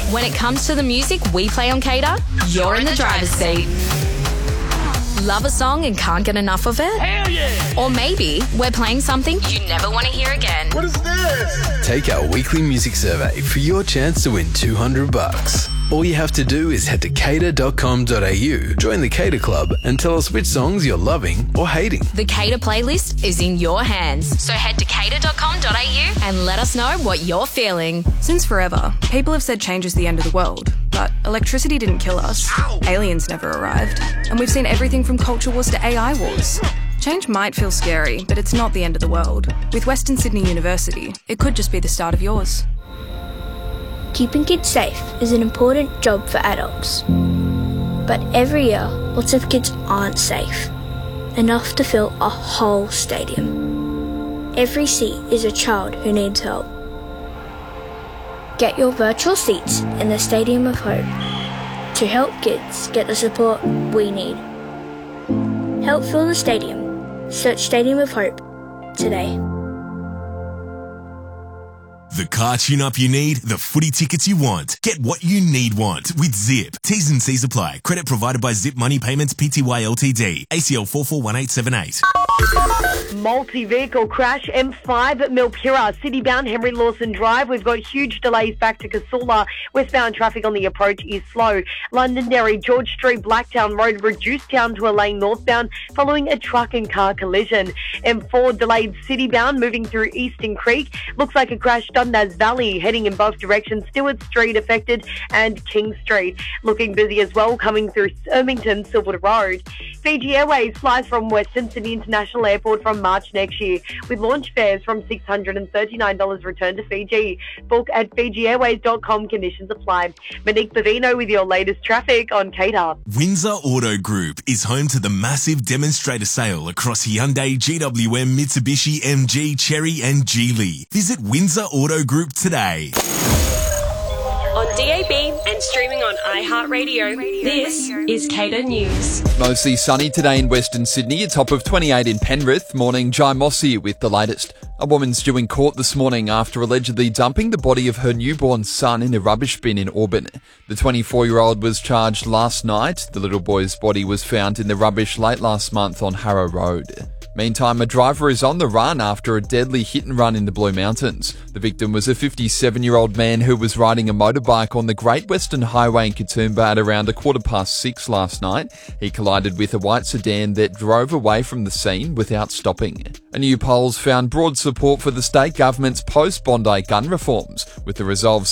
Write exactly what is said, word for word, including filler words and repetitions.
When it comes to the music we play on Cater, you're in the driver's seat. Love a song and can't get enough of it? Hell yeah! Or maybe we're playing something you never want to hear again. What is this? Take our weekly music survey for your chance to win two hundred bucks. All you have to do is head to cater dot com dot a u, join the Cater Club, and tell us which songs you're loving or hating. The Cater playlist is in your hands. So head to cater dot com dot a u and let us know what you're feeling. Since forever, people have said change is the end of the world. But electricity didn't kill us. Ow. Aliens never arrived. And we've seen everything from culture wars to A I wars. Change might feel scary, but it's not the end of the world. With Western Sydney University, it could just be the start of yours. Keeping kids safe is an important job for adults. But every year, lots of kids aren't safe. Enough to fill a whole stadium. Every seat is a child who needs help. Get your virtual seats in the Stadium of Hope to help kids get the support we need. Help fill the stadium. Search Stadium of Hope today. The car tune-up you need, the footy tickets you want. Get what you need want with Zip. T's and C's apply. Credit provided by Zip Money Payments Pty Ltd. A C L four four one eight seven eight. Multi-vehicle crash, M five at Milpura, city-bound Henry Lawson Drive. We've got huge delays back to Casula. Westbound traffic on the approach is slow. Londonderry, George Street, Blacktown Road reduced down to a lane northbound following a truck and car collision. M four delayed city-bound moving through Eastern Creek. Looks like a crash Dundas Valley heading in both directions. Stewart Street affected and King Street. Looking busy as well coming through Ermington, Silverwood Road. Fiji Airways flies from Western Sydney International Airport from March next year, with launch fares from six hundred thirty-nine dollars return to Fiji. Book at fiji airways dot com. Conditions apply. Monique Bavino with your latest traffic on Cater. Windsor Auto Group is home to the massive demonstrator sale across Hyundai, G W M, Mitsubishi, M G, Chery and Geely. Visit Windsor Auto Group today. On D A B and streaming on iHeartRadio, this is Cater News. Mostly sunny today in Western Sydney, a top of twenty-eight in Penrith. Morning, Jai Mossy with the latest. A woman's due in court this morning after allegedly dumping the body of her newborn son in a rubbish bin in Auburn. The twenty-four-year-old was charged last night. The little boy's body was found in the rubbish late last month on Harrow Road. Meantime, a driver is on the run after a deadly hit and run in the Blue Mountains. The victim was a fifty-seven-year-old man who was riding a motorbike on the Great Western Highway in Katoomba at around a quarter past six last night. He collided with a white sedan that drove away from the scene without stopping. A new poll's found broad support for the state government's post-Bondi gun reforms, with the Resolve